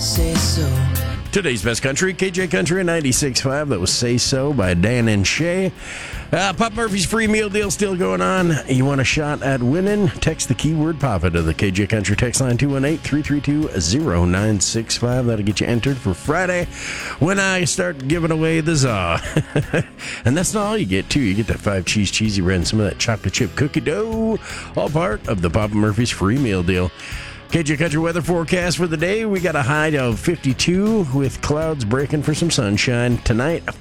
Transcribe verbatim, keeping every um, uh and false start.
Say so. Today's best country, K J Country ninety-six point five. That was Say So by Dan and Shay. Uh, Pop Murphy's free meal deal still going on. You want a shot at winning? Text the keyword Papa to the K J Country text line two one eight, three three two, zero nine six five. That'll get you entered for Friday when I start giving away the za. And that's not all you get, too. You get that five cheese cheesy bread and some of that chocolate chip cookie dough. All part of the Papa Murphy's free meal deal. K J Country weather forecast for the day. We got a high of fifty-two with clouds breaking for some sunshine. Tonight,